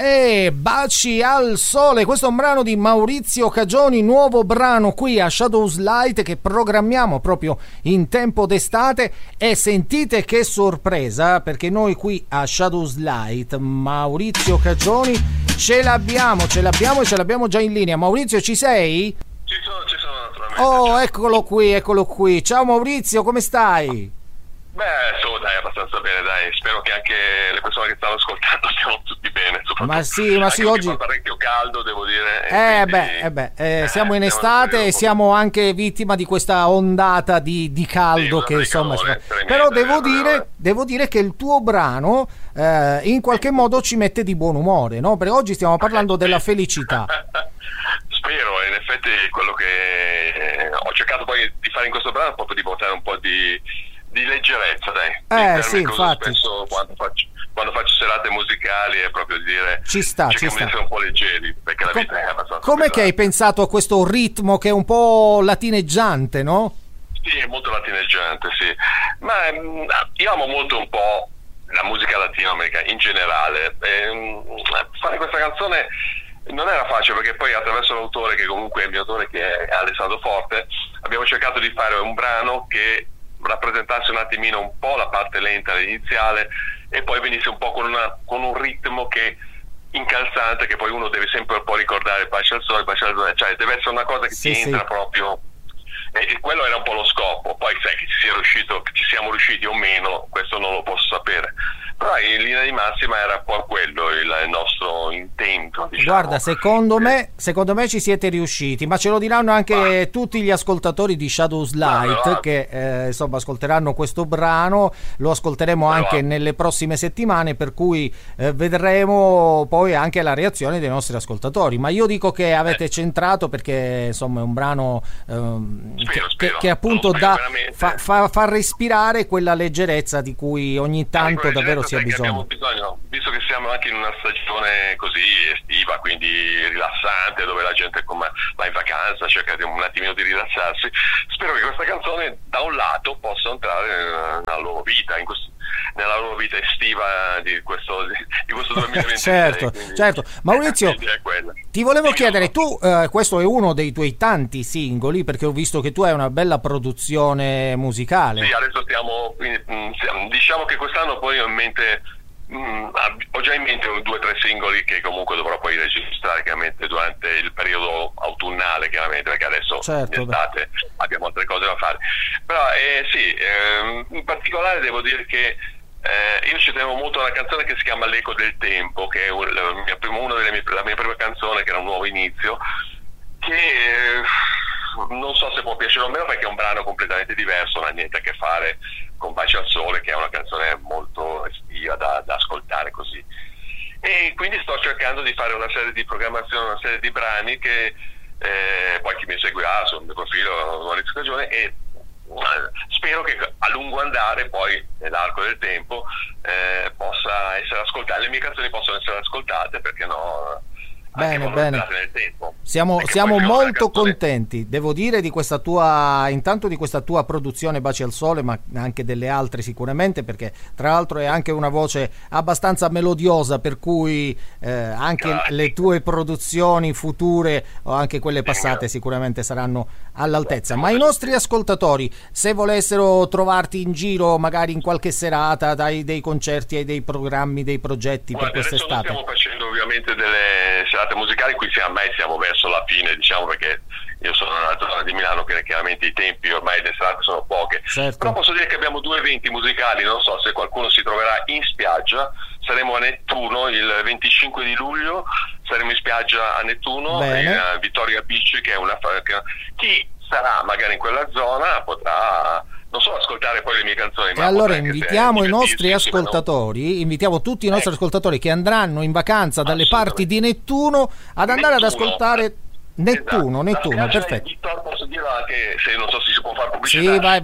E Baci al sole, questo è un brano di Maurizio Cagioni, nuovo brano qui a Shadows Light che programmiamo proprio in tempo d'estate. E sentite che sorpresa, perché noi qui a Shadows Light Maurizio Cagioni ce l'abbiamo e ce l'abbiamo già in linea. Maurizio, ci sei? Ci sono naturalmente. Oh, eccolo qui. Ciao Maurizio, come stai? Beh, dai, abbastanza bene, dai. Spero che anche le persone che stanno ascoltando stiamo tutti bene. Ma sì, oggi fa parecchio caldo, devo dire. Siamo in estate e siamo anche vittima di questa ondata di caldo che insomma. Però devo dire che il tuo brano in qualche modo ci mette di buon umore, no? Perché oggi stiamo parlando della felicità. Spero, in effetti quello che ho cercato poi di fare in questo brano è proprio di portare un po' di leggerezza, dai. Sì, infatti. Spesso quando faccio serate musicali è proprio di dire ci sta. Di essere un po' leggeri, perché la vita è abbastanza com'è che hai pensato a questo ritmo che è un po' latineggiante, no? Sì, è molto latineggiante, sì. Ma io amo molto un po' la musica latinoamericana in generale. Fare questa canzone non era facile, perché poi attraverso l'autore, che comunque è il mio autore, che è Alessandro Forte, abbiamo cercato di fare un brano che rappresentasse un attimino un po' la parte lenta iniziale e poi venisse un po' con un ritmo che incalzante, che poi uno deve sempre un po' ricordare Baci al sole, cioè deve essere una cosa che ti entra proprio, e quello era un po' lo scopo. Poi sai che ci siamo riusciti o meno, questo non lo posso sapere, però in linea di massima era un po' quello il nostro intento, diciamo. Guarda, secondo me ci siete riusciti, ma ce lo diranno anche tutti gli ascoltatori di Shadows Light che insomma ascolteranno questo brano, lo ascolteremo anche nelle prossime settimane, per cui vedremo poi anche la reazione dei nostri ascoltatori. Ma io dico che avete centrato, perché insomma è un brano spero. Che appunto fa respirare quella leggerezza di cui ogni tanto davvero si ha bisogno. Abbiamo bisogno, visto che siamo anche in una stagione così estiva, quindi rilassante, dove la gente va in vacanza, cerca un attimino di rilassarsi. Spero che questa canzone da un lato possa entrare nella loro vita, nella loro vita estiva di questo 2026. certo. Maurizio, ti volevo chiedere, tu questo è uno dei tuoi tanti singoli, perché ho visto che tu hai una bella produzione musicale. Sì, adesso diciamo che quest'anno poi ho già in mente 2 o 3 singoli che comunque dovrò poi registrare chiaramente durante il periodo autunnale, chiaramente, perché adesso in estate abbiamo altre cose da fare. Però in particolare devo dire che io ci tenevo molto a una canzone che si chiama L'eco del tempo, che è la mia prima canzone, che era un nuovo inizio, che non so se può piacere o meno, perché è un brano completamente diverso, non ha niente a che fare con Baci al sole, che è una canzone molto estiva da ascoltare così. E quindi sto cercando di fare una serie di programmazioni, una serie di brani che poi chi mi seguirà sul mio profilo Maurizio Cagioni, e spero che a lungo andare, poi nell'arco del tempo, possa essere ascoltate, le mie canzoni possono essere ascoltate, perché no? Bene. Siamo molto contenti, devo dire, di questa tua produzione Baci al sole, ma anche delle altre sicuramente, perché tra l'altro è anche una voce abbastanza melodiosa, per cui anche le tue produzioni future o anche quelle passate sicuramente saranno all'altezza. Ma i nostri ascoltatori, se volessero trovarti in giro, magari in qualche serata, dai dei concerti ai dei programmi, dei progetti per quest'estate. Stiamo facendo ovviamente delle serate musicali, qui siamo verso la fine, diciamo, perché io sono nella zona di Milano, che chiaramente i tempi ormai le serate sono poche. Certo. Però posso dire che abbiamo 2 eventi musicali, non so se qualcuno si troverà in spiaggia. Saremo a Nettuno il 25 di luglio, saremo in spiaggia a Nettuno, in Vittoria Beach, che è chi sarà magari in quella zona potrà non solo ascoltare poi le mie canzoni, ma allora invitiamo i nostri ascoltatori, invitiamo tutti i nostri ascoltatori che andranno in vacanza dalle parti di Nettuno ad andare ad ascoltare Nettuno, perfetto. Posso dire anche, se non so se si può fare pubblicità. Sì, vai.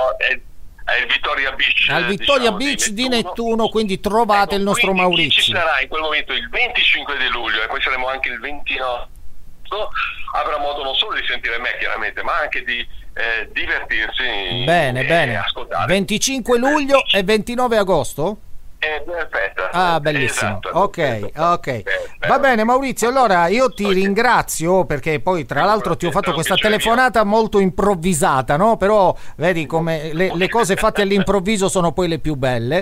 È il Vittoria Beach. Al Vittoria Beach di Nettuno, quindi trovate il nostro Maurizio. Ci sarà in quel momento il 25 di luglio e poi saremo anche il 29. Avrà modo non solo di sentire me, chiaramente, ma anche di divertirsi. Bene. Ascoltare. 25 luglio e 29 agosto? Perfetto. Bellissimo. Esatto. Ok. Va bene Maurizio, allora io ti ringrazio, perché poi tra l'altro ti ho fatto questa telefonata molto improvvisata, no? Però vedi come le cose fatte all'improvviso sono poi le più belle.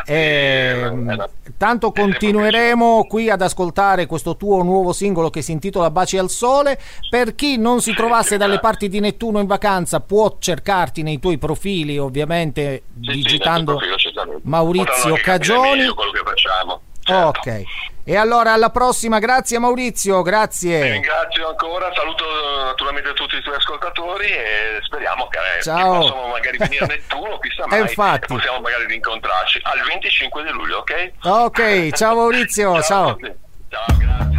Tanto continueremo qui ad ascoltare questo tuo nuovo singolo che si intitola Baci al sole. Per chi non si trovasse dalle parti di Nettuno in vacanza, può cercarti nei tuoi profili, ovviamente digitando Maurizio Cagioni. Quello che facciamo. Certo. Ok, e allora alla prossima, grazie Maurizio, grazie. Ti ringrazio ancora, saluto naturalmente tutti i tuoi ascoltatori e speriamo che possano magari venire a Nettuno, chissà mai, infatti. possiamo magari rincontrarci al 25 di luglio, ok? Ok, ciao Maurizio, ciao. Ciao, grazie.